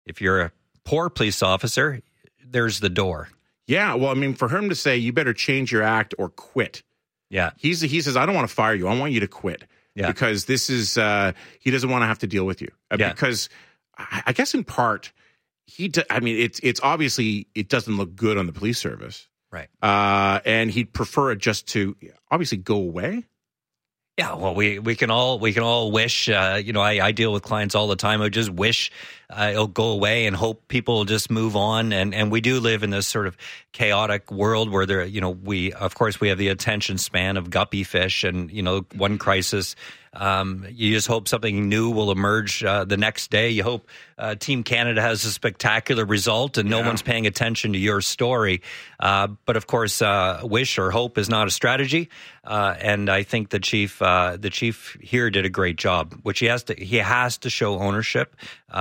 If you're a poor police officer, there's the door. Yeah, well, I mean, for him to say, you better change your act or quit. Yeah. He says, I don't want to fire you. I want you to quit. Yeah. Because this is, he doesn't want to have to deal with you. Because I guess in part, it's obviously, it doesn't look good on the police service. Right. And he'd prefer it just to obviously go away. Yeah, well, we can all wish. I deal with clients all the time. I just wish it'll go away and hope people will just move on. And we do live in this sort of chaotic world where we have the attention span of guppy fish, and one crisis. You just hope something new will emerge the next day. You hope Team Canada has a spectacular result and no one's paying attention to your story. But of course, wish or hope is not a strategy. And I think the chief here did a great job, which he has to show ownership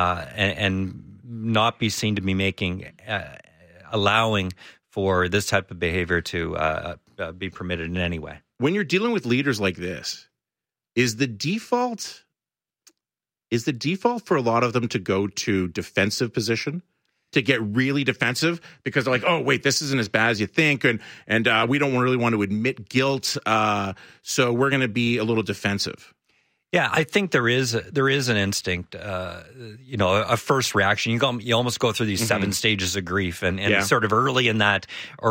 and not be seen to be allowing for this type of behavior to be permitted in any way. When you're dealing with leaders like this, Is the default for a lot of them to go to defensive position, to get really defensive because they're like, oh, wait, this isn't as bad as you think. And we don't really want to admit guilt. So we're going to be a little defensive. Yeah, I think there is an instinct, a first reaction. You almost go through these 7 stages of grief, and sort of early in that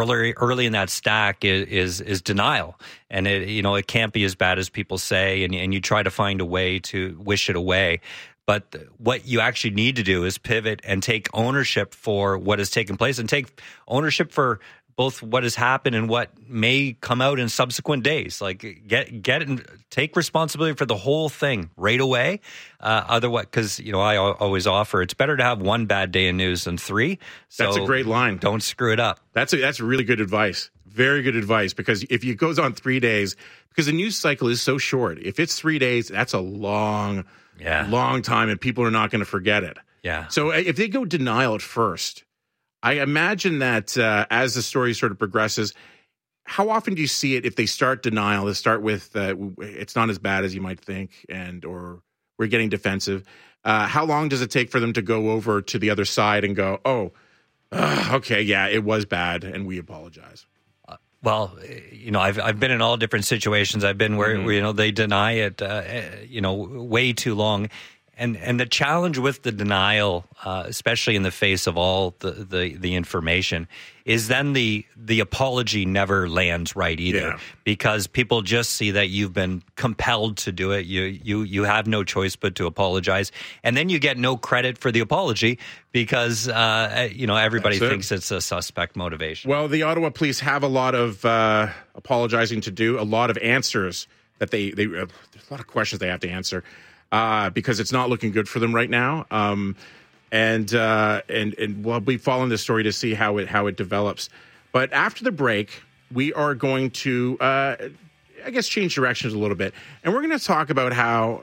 stack is denial, and it can't be as bad as people say, and you try to find a way to wish it away. But what you actually need to do is pivot and take ownership for what has taken place, and take ownership for both what has happened and what may come out in subsequent days. Like take responsibility for the whole thing right away. Otherwise, because I always offer it's better to have one bad day in news than 3. So that's a great line. Don't screw it up. That's really good advice. Very good advice, because if it goes on 3 days, because the news cycle is so short. If it's 3 days, that's a long time, and people are not going to forget it. Yeah. So if they go denial at first, I imagine that as the story sort of progresses, how often do you see it if they start denial? They start with it's not as bad as you might think, or we're getting defensive. How long does it take for them to go over to the other side and go, okay, yeah, it was bad, and we apologize? Well, I've been in all different situations. I've been where they deny it, way too long. And the challenge with the denial, especially in the face of all the information, is then the apology never lands right either, because people just see that you've been compelled to do it. You have no choice but to apologize, and then you get no credit for the apology because everybody thinks it's a suspect motivation. Well, the Ottawa Police have a lot of apologizing to do, a lot of answers that there's a lot of questions they have to answer. Because it's not looking good for them right now, and we'll be following this story to see how it develops. But after the break, we are going to, change directions a little bit, and we're going to talk about how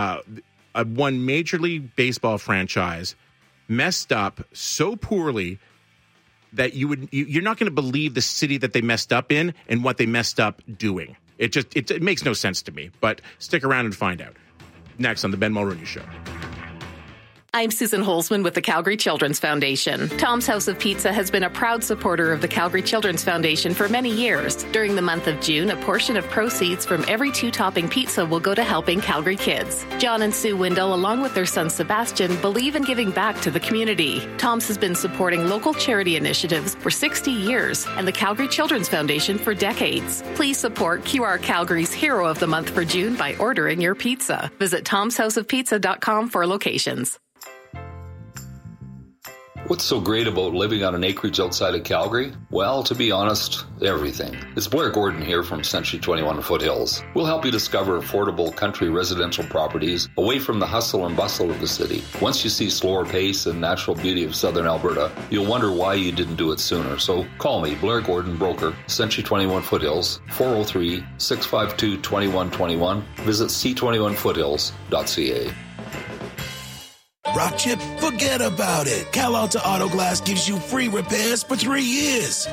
one Major League Baseball franchise messed up so poorly that you're not going to believe the city that they messed up in and what they messed up doing. It makes no sense to me. But stick around and find out. Next on the Ben Mulroney Show. I'm Susan Holzman with the Calgary Children's Foundation. Tom's House of Pizza has been a proud supporter of the Calgary Children's Foundation for many years. During the month of June, a portion of proceeds from every 2-topping pizza will go to helping Calgary kids. John and Sue Windle, along with their son Sebastian, believe in giving back to the community. Tom's has been supporting local charity initiatives for 60 years and the Calgary Children's Foundation for decades. Please support QR Calgary's Hero of the Month for June by ordering your pizza. Visit tomshouseofpizza.com for locations. What's so great about living on an acreage outside of Calgary? Well, to be honest, everything. It's Blair Gordon here from Century 21 Foothills. We'll help you discover affordable country residential properties away from the hustle and bustle of the city. Once you see slower pace and natural beauty of southern Alberta, you'll wonder why you didn't do it sooner. So call me, Blair Gordon, broker, Century 21 Foothills, 403-652-2121. Visit c21foothills.ca. Rock chip? Forget about it. Cal Alta Auto Glass gives you free repairs for 3 years.